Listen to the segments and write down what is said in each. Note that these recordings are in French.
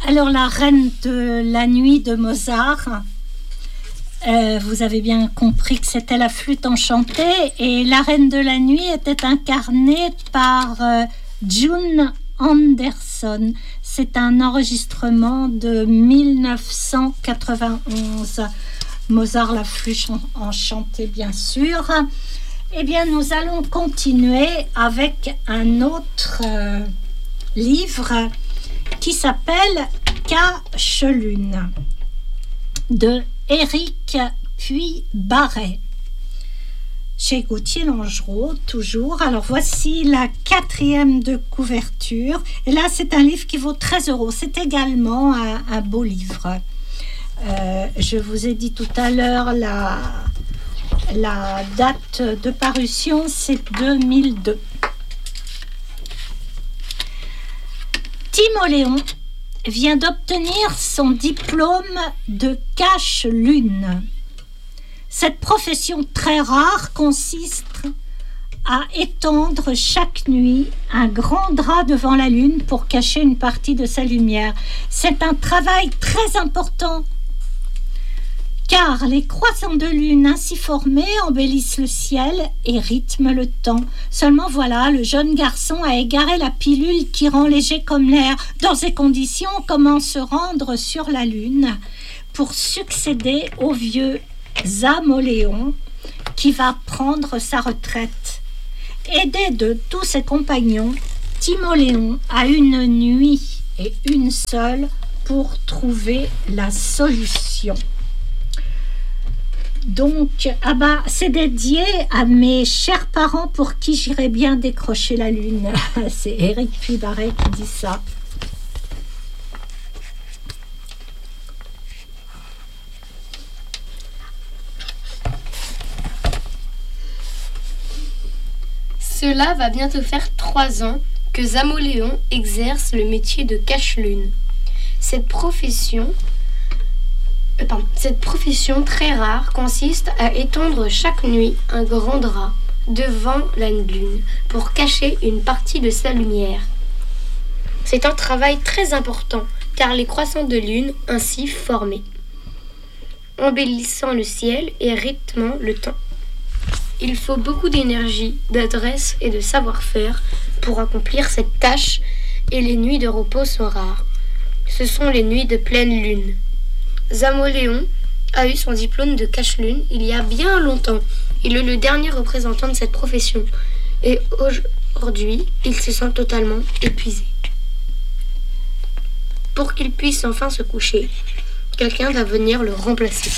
Alors, la Reine de la Nuit de Mozart, vous avez bien compris que c'était la flûte enchantée, et la Reine de la Nuit était incarnée par June Anderson. C'est un enregistrement de 1991. Mozart, la flûte enchantée, bien sûr. Eh bien, nous allons continuer avec un autre livre qui s'appelle Cache-Lune de Éric Puy-Barret chez Gauthier Langereau, toujours. Alors voici la 4e de couverture, et là c'est un livre qui vaut 13 €. C'est également un beau livre. Je vous ai dit tout à l'heure la date de parution, c'est 2002. Timoléon vient d'obtenir son diplôme de cache-lune. Cette profession très rare consiste à étendre chaque nuit un grand drap devant la lune pour cacher une partie de sa lumière. C'est un travail très important, car les croissants de lune ainsi formés embellissent le ciel et rythment le temps. Seulement voilà, le jeune garçon a égaré la pilule qui rend léger comme l'air. Dans ces conditions, comment se rendre sur la lune pour succéder au vieux Zamoléon qui va prendre sa retraite? Aidé de tous ses compagnons, Timoléon a une nuit et une seule pour trouver la solution. Donc, c'est dédié à mes chers parents pour qui j'irais bien décrocher la lune. C'est Éric Puy-Barret qui dit ça. Cela va bientôt faire 3 ans que Zamoléon exerce le métier de cache-lune. Cette profession très rare consiste à étendre chaque nuit un grand drap devant la lune pour cacher une partie de sa lumière. C'est un travail très important car les croissants de lune ainsi formés, embellissant le ciel et rythmant le temps. Il faut beaucoup d'énergie, d'adresse et de savoir-faire pour accomplir cette tâche, et les nuits de repos sont rares. Ce sont les nuits de pleine lune. Zamoléon a eu son diplôme de cache-lune il y a bien longtemps. Il est le dernier représentant de cette profession. Et aujourd'hui, il se sent totalement épuisé. Pour qu'il puisse enfin se coucher, quelqu'un va venir le remplacer.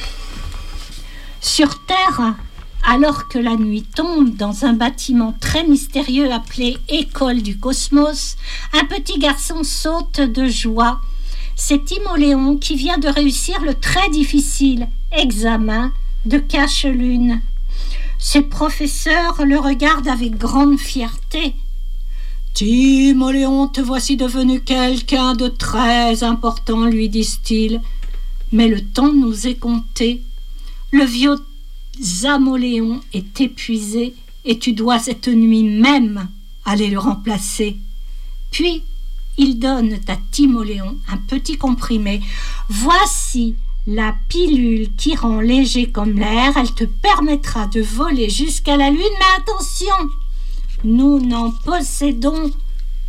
Sur Terre, alors que la nuit tombe dans un bâtiment très mystérieux appelé École du Cosmos, un petit garçon saute de joie. C'est Timoléon qui vient de réussir le très difficile examen de cache-lune. Ses professeurs le regardent avec grande fierté. « Timoléon, te voici devenu quelqu'un de très important, lui disent-ils. Mais le temps nous est compté. Le vieux Zamoléon est épuisé et tu dois cette nuit même aller le remplacer. » Puis, il donne à Timoléon un petit comprimé. « Voici la pilule qui rend léger comme l'air. Elle te permettra de voler jusqu'à la lune. Mais attention, nous n'en possédons qu'une. »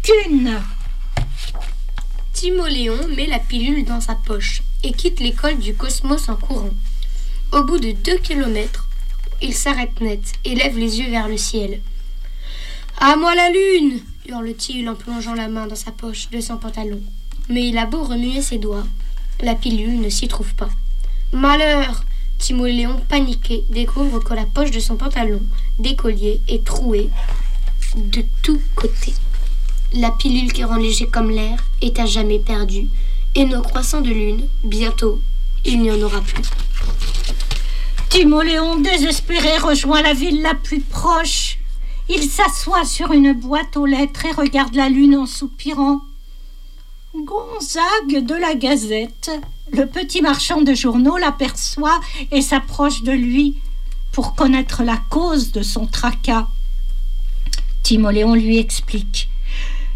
Timoléon met la pilule dans sa poche et quitte l'école du Cosmos en courant. Au bout de 2 kilomètres, il s'arrête net et lève les yeux vers le ciel. « À moi la lune !» hurle-t-il en plongeant la main dans sa poche de son pantalon. Mais il a beau remuer ses doigts, la pilule ne s'y trouve pas. Malheur ! Timoléon, paniqué, découvre que la poche de son pantalon d'écolier est trouée de tous côtés. La pilule qui rend léger comme l'air est à jamais perdue, et nos croissants de lune, bientôt, il n'y en aura plus. Timoléon, désespéré, rejoint la ville la plus proche. Il s'assoit sur une boîte aux lettres et regarde la lune en soupirant. Gonzague de la Gazette, le petit marchand de journaux, l'aperçoit et s'approche de lui pour connaître la cause de son tracas. Timoléon lui explique.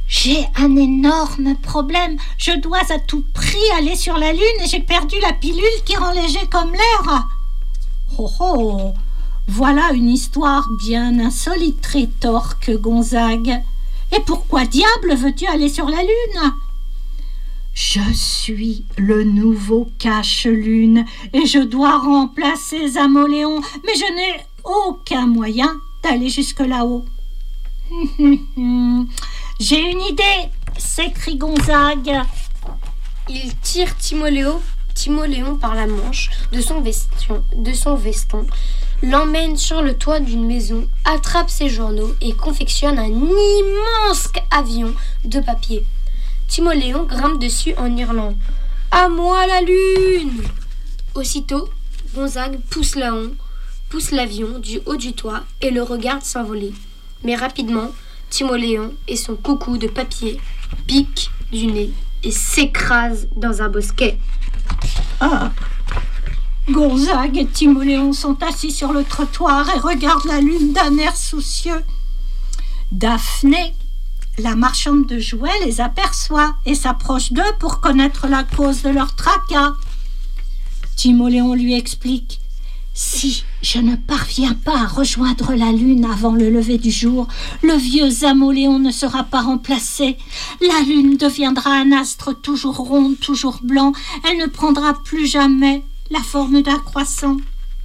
J'ai un énorme problème. Je dois à tout prix aller sur la Lune et j'ai perdu la pilule qui rend léger comme l'air. Oh oh, voilà une histoire bien insolite, rétorque Gonzague. Et pourquoi diable veux-tu aller sur la Lune ? Je suis le nouveau cache-lune et je dois remplacer Zamoléon, mais je n'ai aucun moyen d'aller jusque là-haut. J'ai une idée, s'écrie Gonzague. Il tire Timoléon par la manche de son veston, l'emmène sur le toit d'une maison, attrape ses journaux et confectionne un immense avion de papier. Timoléon grimpe dessus en hurlant « À moi la lune !» Aussitôt, Gonzague pousse l'avion du haut du toit et le regarde s'envoler. Mais rapidement, Timoléon et son coucou de papier piquent du nez et s'écrasent dans un bosquet. Ah. Gonzague et Timoléon sont assis sur le trottoir et regardent la lune d'un air soucieux. Daphné, la marchande de jouets, les aperçoit et s'approche d'eux pour connaître la cause de leur tracas. Timoléon lui explique « Si je ne parviens pas à rejoindre la lune avant le lever du jour, le vieux Zamoléon ne sera pas remplacé. La lune deviendra un astre toujours rond, toujours blanc. Elle ne prendra plus jamais la forme d'un croissant. »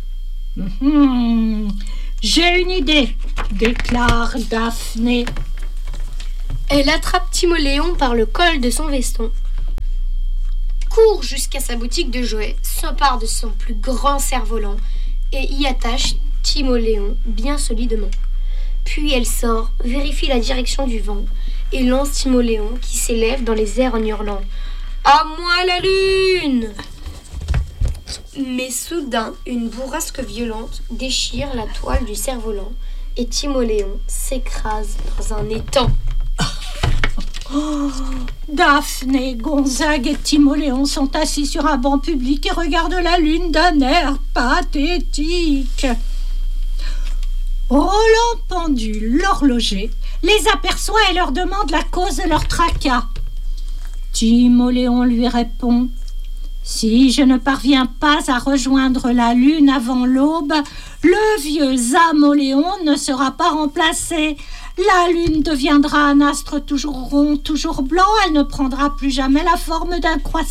J'ai une idée, déclare Daphné. Elle attrape Timoléon par le col de son veston, court jusqu'à sa boutique de jouets, s'empare de son plus grand cerf-volant et y attache Timoléon bien solidement. Puis elle sort, vérifie la direction du vent et lance Timoléon qui s'élève dans les airs en hurlant « À moi la lune !» Mais soudain, une bourrasque violente déchire la toile du cerf-volant et Timoléon s'écrase dans un étang. Oh, Daphné, Gonzague et Timoléon sont assis sur un banc public et regardent la lune d'un air pathétique. Roland Pendule, l'horloger, les aperçoit et leur demande la cause de leur tracas. Timoléon lui répond « Si je ne parviens pas à rejoindre la lune avant l'aube, le vieux Zamoléon ne sera pas remplacé. La lune deviendra un astre toujours rond, toujours blanc. Elle ne prendra plus jamais la forme d'un croissant. »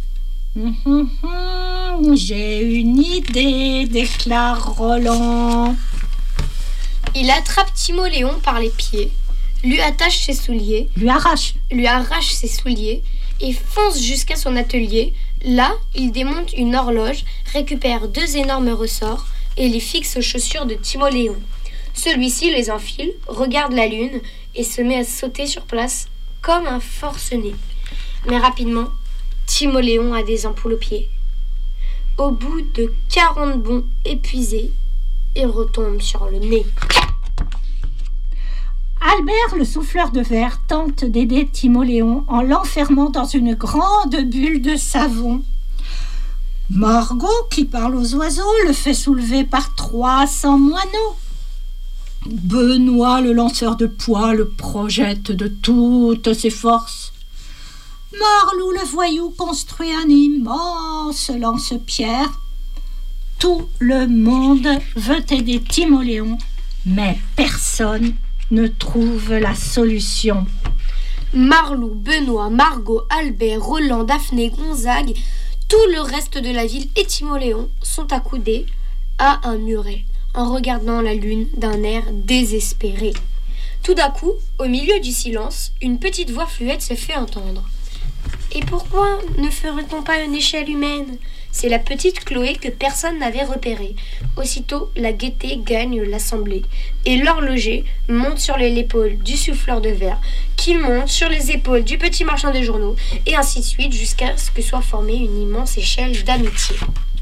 J'ai une idée, déclare Roland. Il attrape Timoléon par les pieds, lui attache ses souliers, lui arrache ses souliers et fonce jusqu'à son atelier. Là, il démonte une horloge, récupère 2 énormes ressorts et les fixe aux chaussures de Timoléon. Celui-ci les enfile, regarde la lune et se met à sauter sur place comme un forcené. Mais rapidement, Timoléon a des ampoules aux pieds. Au bout de 40 bonds épuisés, il retombe sur le nez. Albert, le souffleur de verre, tente d'aider Timoléon en l'enfermant dans une grande bulle de savon. Margot, qui parle aux oiseaux, le fait soulever par 300 moineaux. Benoît, le lanceur de poids, le projette de toutes ses forces. Marlou, le voyou, construit un immense lance-pierre. Tout le monde veut aider Timoléon, mais personne ne trouve la solution. Marlou, Benoît, Margot, Albert, Roland, Daphné, Gonzague, tout le reste de la ville et Timoléon sont accoudés à un muret en regardant la lune d'un air désespéré. Tout d'un coup, au milieu du silence, une petite voix fluette se fait entendre. « Et pourquoi ne ferait-on pas une échelle humaine ?» C'est la petite Chloé que personne n'avait repérée. Aussitôt, la gaieté gagne l'assemblée. Et l'horloger monte sur l'épaule du souffleur de verre, qui monte sur les épaules du petit marchand de journaux, et ainsi de suite jusqu'à ce que soit formée une immense échelle d'amitié.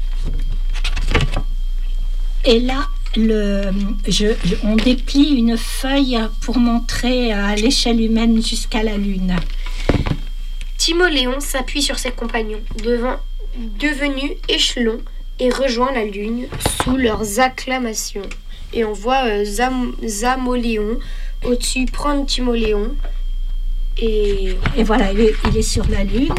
Et là, on déplie une feuille pour montrer l'échelle humaine jusqu'à la lune. Timoléon s'appuie sur ses compagnons, devenu échelon, et rejoint la lune sous leurs acclamations. Et on voit Zamoléon au-dessus prendre Timoléon Et voilà, il est sur la Lune.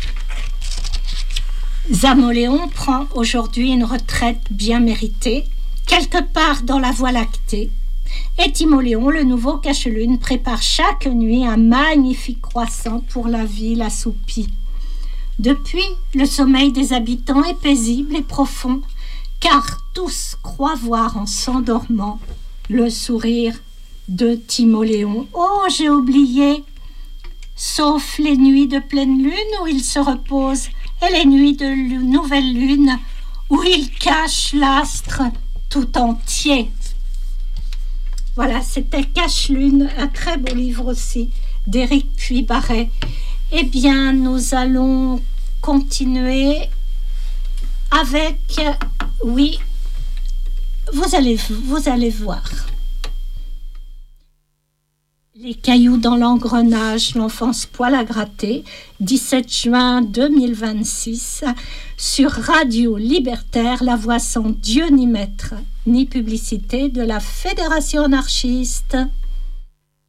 Zamoléon prend aujourd'hui une retraite bien méritée, quelque part dans la Voie lactée. Et Timoléon, le nouveau cache-lune, prépare chaque nuit un magnifique croissant pour la ville assoupie. Depuis, le sommeil des habitants est paisible et profond, car tous croient voir en s'endormant le sourire de Timoléon. Oh, j'ai oublié, sauf les nuits de pleine lune où il se repose et les nuits de nouvelle lune où il cache l'astre tout entier. Voilà, c'était Cache-Lune, un très beau livre aussi d'Éric Puybarret. Eh bien, nous allons continuer avec, oui, vous allez voir. Les cailloux dans l'engrenage, l'enfance poil à gratter, 17 juin 2026, sur Radio Libertaire, la voix sans Dieu ni maître, ni publicité de la Fédération anarchiste.